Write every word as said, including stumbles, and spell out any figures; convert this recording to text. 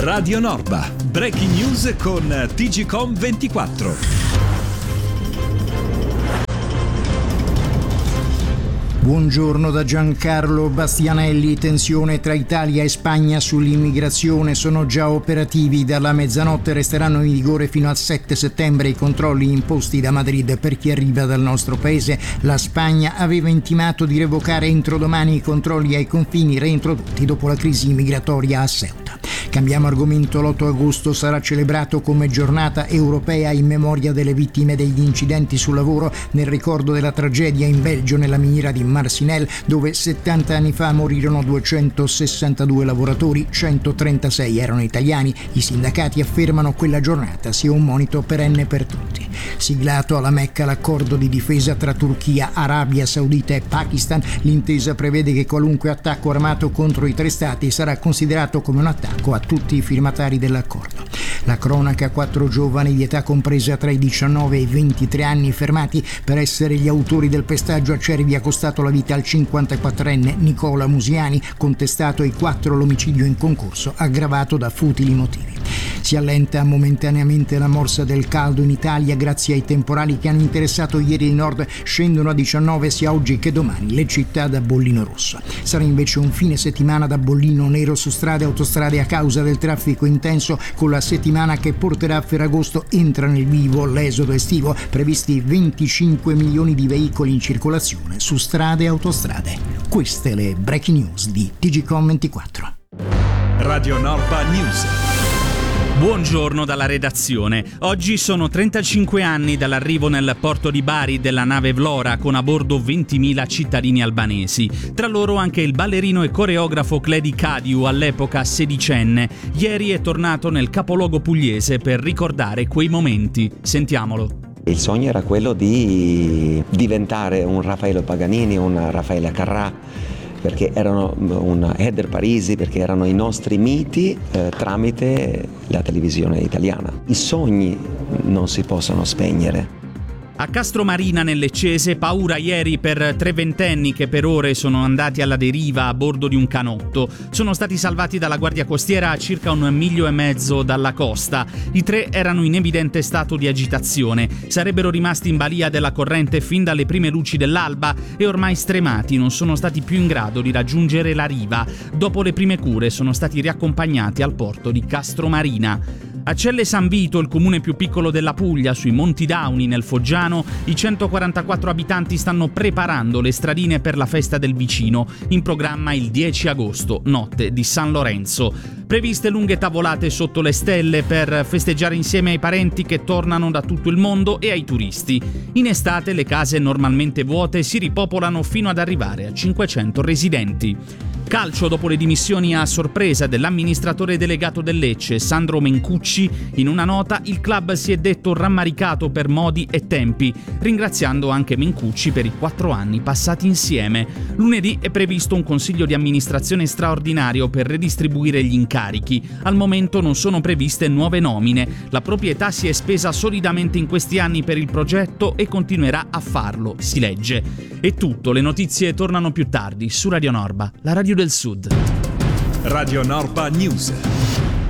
Radio Norba, breaking news con T G Com ventiquattro. Buongiorno da Giancarlo Bastianelli. Tensione tra Italia e Spagna sull'immigrazione. Sono già operativi. Dalla mezzanotte resteranno in vigore fino al sette settembre i controlli imposti da Madrid per chi arriva dal nostro paese. La Spagna aveva intimato di revocare entro domani i controlli ai confini reintrodotti dopo la crisi migratoria a Ceuta. Cambiamo argomento. L'otto agosto sarà celebrato come giornata europea in memoria delle vittime degli incidenti sul lavoro, nel ricordo della tragedia in Belgio nella miniera di Marcinelle, dove settanta anni fa morirono duecentosessantadue lavoratori, centotrentasei erano italiani. I sindacati affermano quella giornata sia un monito perenne per tutti. Siglato alla Mecca l'accordo di difesa tra Turchia, Arabia Saudita e Pakistan, l'intesa prevede che qualunque attacco armato contro i tre stati sarà considerato come un attacco a tutti i firmatari dell'accordo. La cronaca: quattro giovani di età compresa tra i diciannove e i ventitré anni fermati per essere gli autori del pestaggio a Cervi ha costato la vita al cinquantaquattrenne Nicola Musiani, contestato ai quattro l'omicidio in concorso aggravato da futili motivi. Si allenta momentaneamente la morsa del caldo in Italia grazie ai temporali che hanno interessato ieri il nord. Scendono a diciannove sia oggi che domani le città da bollino rosso. Sarà invece un fine settimana da bollino nero su strade e autostrade a causa del traffico intenso, con la settimana che porterà a Ferragosto entra nel vivo l'esodo estivo, previsti venticinque milioni di veicoli in circolazione su strade e autostrade. Queste le breaking news di T G Com ventiquattro. Radio Norba News. Buongiorno dalla redazione. Oggi sono trentacinque anni dall'arrivo nel porto di Bari della nave Vlora con a bordo ventimila cittadini albanesi. Tra loro anche il ballerino e coreografo Cledi Cadiu, all'epoca sedicenne. Ieri è tornato nel capoluogo pugliese per ricordare quei momenti. Sentiamolo. Il sogno era quello di diventare un Raffaele Paganini, un Raffaele Carrà, perché erano un Eder Parisi, perché erano i nostri miti eh, tramite la televisione italiana. I sogni non si possono spegnere. A Castromarina nel Leccese, paura ieri per tre ventenni che per ore sono andati alla deriva a bordo di un canotto. Sono stati salvati dalla Guardia Costiera a circa un miglio e mezzo dalla costa. I tre erano in evidente stato di agitazione. Sarebbero rimasti in balia della corrente fin dalle prime luci dell'alba e ormai stremati non sono stati più in grado di raggiungere la riva. Dopo le prime cure sono stati riaccompagnati al porto di Castromarina. A Celle San Vito, il comune più piccolo della Puglia, sui Monti Dauni nel Foggiano, i centoquarantaquattro abitanti stanno preparando le stradine per la festa del vicino, in programma il dieci agosto, notte di San Lorenzo. Previste lunghe tavolate sotto le stelle per festeggiare insieme ai parenti che tornano da tutto il mondo e ai turisti. In estate le case normalmente vuote si ripopolano fino ad arrivare a cinquecento residenti. Calcio: dopo le dimissioni a sorpresa dell'amministratore delegato del Lecce, Sandro Mencucci, in una nota il club si è detto rammaricato per modi e tempi, ringraziando anche Mencucci per i quattro anni passati insieme. Lunedì è previsto un consiglio di amministrazione straordinario per redistribuire gli incarichi. Al momento non sono previste nuove nomine. La proprietà si è spesa solidamente in questi anni per il progetto e continuerà a farlo, si legge. È tutto, le notizie tornano più tardi su Radio Norba, la radio del Sud. Radio Norba News.